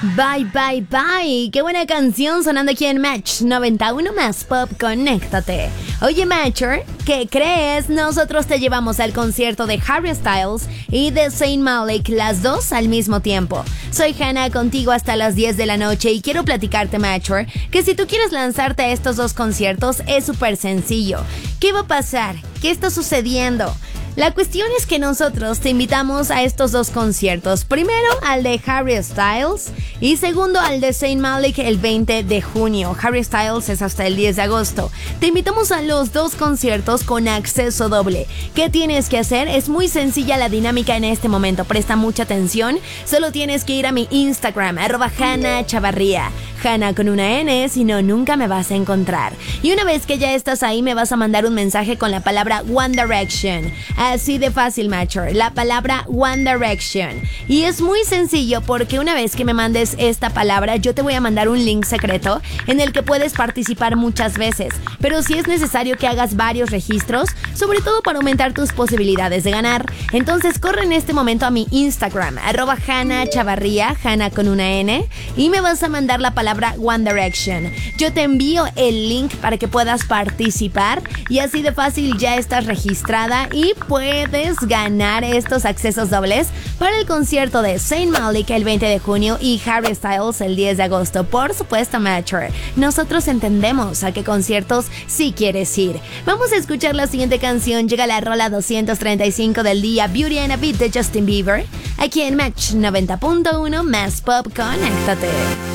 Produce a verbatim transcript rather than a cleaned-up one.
Bye, bye, bye. Qué buena canción sonando aquí en Match noventa y uno más Pop. Conéctate. Oye, Matcher, ¿qué crees? Nosotros te llevamos al concierto de Harry Styles y de Zayn Malik, las dos al mismo tiempo. Soy Hannah, contigo hasta las diez de la noche y quiero platicarte, Matcher, que si tú quieres lanzarte a estos dos conciertos es súper sencillo. ¿Qué va a pasar? ¿Qué está sucediendo? La cuestión es que nosotros te invitamos a estos dos conciertos. Primero al de Harry Styles y segundo al de Zayn Malik el veinte de junio. Harry Styles es hasta el diez de agosto. Te invitamos a los dos conciertos con acceso doble. ¿Qué tienes que hacer? Es muy sencilla la dinámica en este momento. Presta mucha atención. Solo tienes que ir a mi Instagram, arroba Hannah Chavarría. Hannah con una N, si no, nunca me vas a encontrar. Y una vez que ya estás ahí, me vas a mandar un mensaje con la palabra One Direction. Así de fácil, Matcher, la palabra One Direction. Y es muy sencillo porque una vez que me mandes esta palabra, yo te voy a mandar un link secreto en el que puedes participar muchas veces. Pero sí es necesario que hagas varios registros, sobre todo para aumentar tus posibilidades de ganar. Entonces corre en este momento a mi Instagram, arroba Hannah Chavarría, Hannah con una N, y me vas a mandar la palabra One Direction. Yo te envío el link para que puedas participar y así de fácil ya estás registrada y puedes ganar estos accesos dobles para el concierto de Zayn Malik el veinte de junio y Harry Styles el diez de agosto. Por supuesto, Matcher, nosotros entendemos a qué conciertos sí quieres ir. Vamos a escuchar la siguiente canción. Llega la rola doscientos treinta y cinco del día, Beauty and a Beat de Justin Bieber, aquí en Match noventa punto uno más Pop. Conéctate.